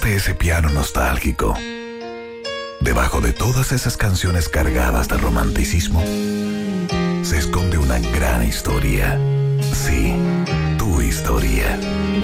de ese piano nostálgico, debajo de todas esas canciones cargadas de romanticismo, se esconde una gran historia. Sí, tu historia.